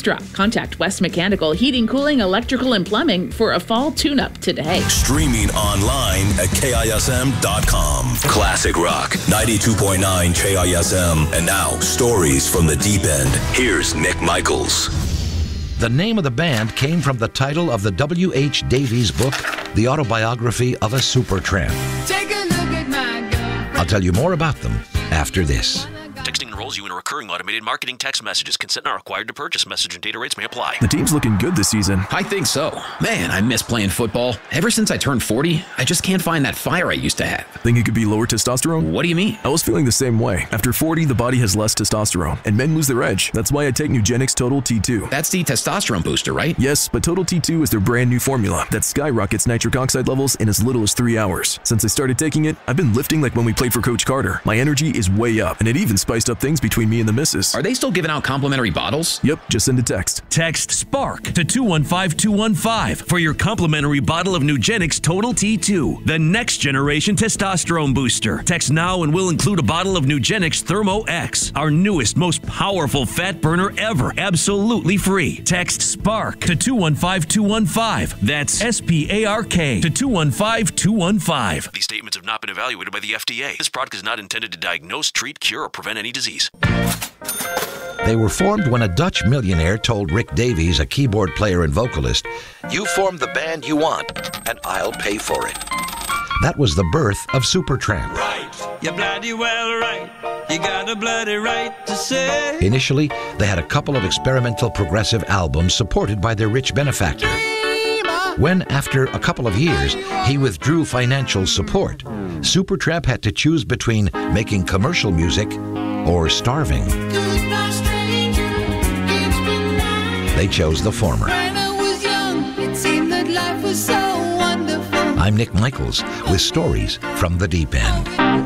extra. Contact West Mechanical Heating, Cooling, Electrical, and Plumbing for a fall tune-up today. Streaming online at KISM.com. Classic Rock, 92.9 KISM. And now, stories from the deep end. Here's Nick Michaels. The name of the band came from the title of the W.H. Davies book, The Autobiography of a Supertramp. Take a look at my girl. I'll tell you more about them after this. Texting enrolls you in a recurring automated marketing text messages. Consent not required to purchase. Message and data rates may apply. The team's looking good this season. I think so. Man, I miss playing football. Ever since I turned 40, I just can't find that fire I used to have. Think it could be lower testosterone? What do you mean? I was feeling the same way. After 40, the body has less testosterone, and men lose their edge. That's why I take Nugenix Total T2. That's the testosterone booster, right? Yes, but Total T2 is their brand new formula that skyrockets nitric oxide levels in as little as 3 hours. Since I started taking it, I've been lifting like when we played for Coach Carter. My energy is way up, and it even spiced up things between me and the missus. Are they still giving out complimentary bottles? Yep, just send a text. Text SPARK to 215-215 for your complimentary bottle of Nugenix Total T2, the next generation testosterone booster. Text now and we'll include a bottle of Nugenix Thermo X, our newest, most powerful fat burner ever, absolutely free. Text SPARK to 215-215. That's SPARK to 215-215. These statements have not been evaluated by the FDA. This product is not intended to diagnose, treat, cure, or prevent any disease. They were formed when a Dutch millionaire told Rick Davies, a keyboard player and vocalist, "You form the band you want, and I'll pay for it." That was the birth of Supertramp. Right, you're bloody well right. You got a bloody right to say. Initially, they had a couple of experimental progressive albums supported by their rich benefactor. When, after a couple of years, he withdrew financial support, Supertramp had to choose between making commercial music or starving. They chose the former. When I was young, it seemed that life was so wonderful. I'm Nick Michaels with stories from the deep end.